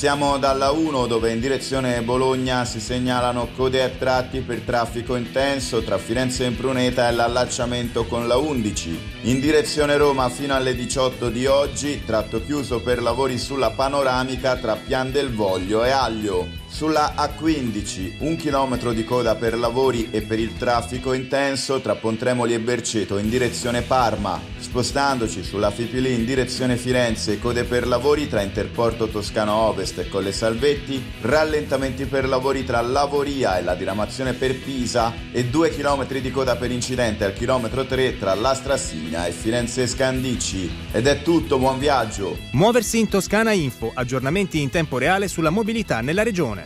Iniziamo dalla 1 dove in direzione Bologna si segnalano code a tratti per traffico intenso tra Firenze e Impruneta e l'allacciamento con la 11. In direzione Roma fino alle 18 di oggi, tratto chiuso per lavori sulla panoramica tra Pian del Voglio e Aglio. Sulla A15, 1 chilometro di coda per lavori e per il traffico intenso tra Pontremoli e Berceto in direzione Parma. Spostandoci sulla Fipili in direzione Firenze, code per lavori tra Interporto Toscano Ovest e Colle Salvetti, rallentamenti per lavori tra Lavoria e la diramazione per Pisa e 2 chilometri di coda per incidente al chilometro 3 tra Lastrassina e Firenze Scandicci. Ed è tutto, buon viaggio! Muoversi in Toscana Info, aggiornamenti in tempo reale sulla mobilità nella regione.